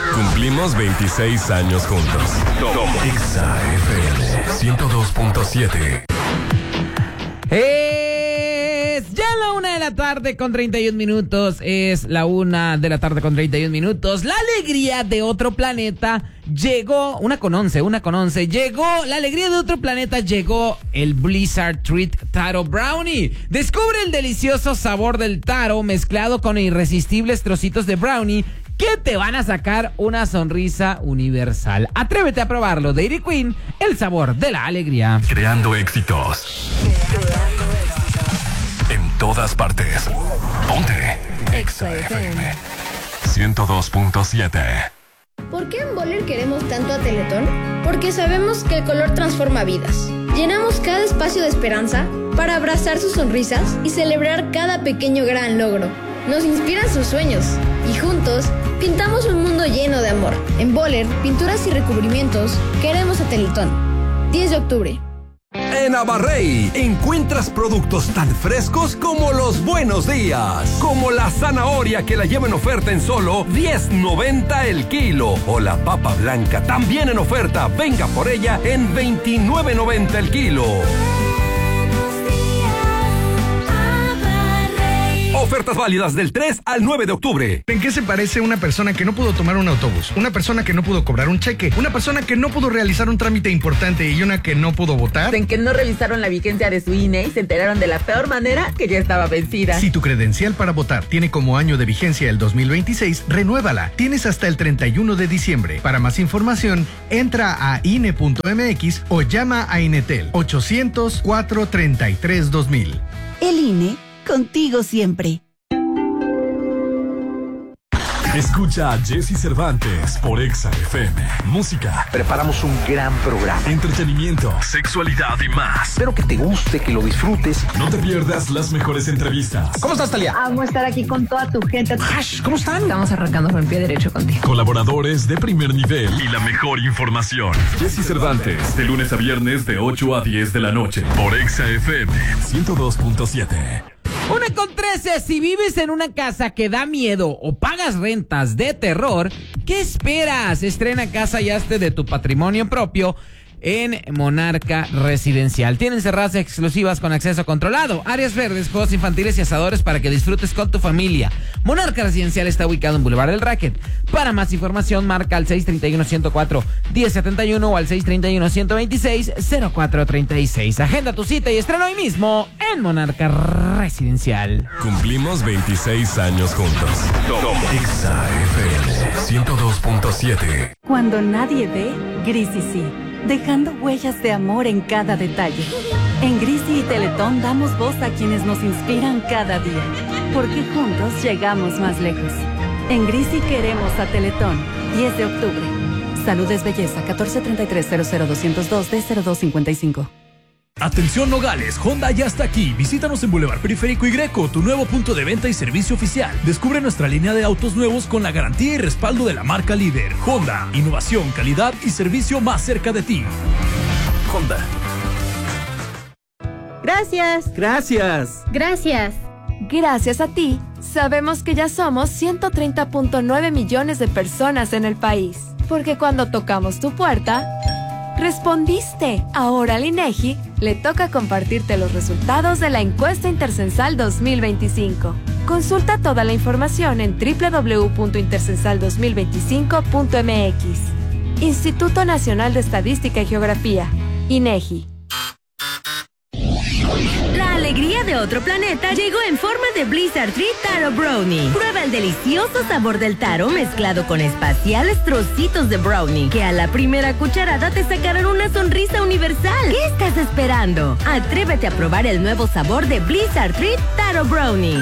Cumplimos 26 años juntos. Exa FM 102.7. Es ya la 1:31 a.m. Es la 1:31 a.m. La alegría de otro planeta llegó. 1:11. Llegó la alegría de otro planeta. Llegó el Blizzard Treat Taro Brownie. Descubre el delicioso sabor del taro mezclado con irresistibles trocitos de brownie que te van a sacar una sonrisa universal. Atrévete a probarlo. Dairy Queen, el sabor de la alegría. Creando éxitos. En todas partes. Ponte Exa FM 102.7. ¿Por qué en Boller queremos tanto a Teletón? Porque sabemos que el color transforma vidas. Llenamos cada espacio de esperanza para abrazar sus sonrisas y celebrar cada pequeño gran logro. Nos inspiran sus sueños y juntos pintamos un mundo lleno de amor. En Boller, pinturas y recubrimientos, queremos a Teletón. 10 de octubre. En Abarrey encuentras productos tan frescos como los buenos días, como la zanahoria que la lleva en oferta en solo $10.90 el kilo, o la papa blanca también en oferta, venga por ella en $29.90 el kilo. Ofertas válidas del 3 al 9 de octubre. ¿En qué se parece una persona que no pudo tomar un autobús? Una persona que no pudo cobrar un cheque, una persona que no pudo realizar un trámite importante y una que no pudo votar. En que no revisaron la vigencia de su INE y se enteraron de la peor manera que ya estaba vencida. Si tu credencial para votar tiene como año de vigencia el 2026, renuévala. Tienes hasta el 31 de diciembre. Para más información, entra a INE.mx o llama a Inetel 800-433-2000. El INE, contigo siempre. Escucha a Jesse Cervantes por Exa FM. Música. Preparamos un gran programa. Entretenimiento, sexualidad y más. Espero que te guste, que lo disfrutes. No te pierdas las mejores entrevistas. ¿Cómo estás, Talia? Amo estar aquí con toda tu gente. ¿Cómo están? Estamos arrancando con el pie derecho contigo. Colaboradores de primer nivel y la mejor información. Jesse Cervantes, de lunes a viernes de 8 a 10 de la noche por Exa FM 102.7. 1:13. Si vives en una casa que da miedo o pagas rentas de terror, ¿qué esperas? Estrena casa y hazte de tu patrimonio propio en Monarca Residencial. Tienen terrazas exclusivas con acceso controlado, áreas verdes, juegos infantiles y asadores para que disfrutes con tu familia. Monarca Residencial está ubicado en Boulevard del Racket. Para más información, marca al 631-104-1071 o al 631-126-0436. Agenda tu cita y estrena hoy mismo en Monarca Residencial. Cumplimos 26 años juntos. Exa FM 102.7. Cuando nadie ve, Grisi sí, dejando huellas de amor en cada detalle. En Grisi y Teletón damos voz a quienes nos inspiran cada día, porque juntos llegamos más lejos. En Grisi queremos a Teletón. 10 de octubre. Salud es belleza. 1433-00202-D0255. Atención Nogales, Honda ya está aquí. Visítanos en Boulevard Periférico y Greco, tu nuevo punto de venta y servicio oficial. Descubre nuestra línea de autos nuevos con la garantía y respaldo de la marca líder. Honda, innovación, calidad y servicio más cerca de ti. Honda. Gracias. Gracias. Gracias a ti, sabemos que ya somos 130.9 millones de personas en el país. Porque cuando tocamos tu puerta, respondiste. Ahora al INEGI le toca compartirte los resultados de la encuesta Intercensal 2025. Consulta toda la información en www.intercensal2025.mx. Instituto Nacional de Estadística y Geografía, INEGI. La alegría de otro planeta llegó en forma de Blizzard Treat Taro Brownie. Prueba el delicioso sabor del taro mezclado con espaciales trocitos de brownie, que a la primera cucharada te sacarán una sonrisa universal. ¿Qué estás esperando? Atrévete a probar el nuevo sabor de Blizzard Treat Taro Brownie.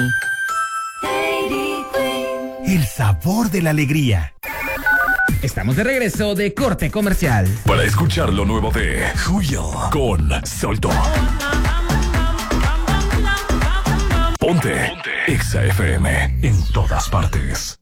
El sabor de la alegría. Estamos de regreso de corte comercial. Para escuchar lo nuevo de Julio con Solto. Ponte Exa FM en todas partes.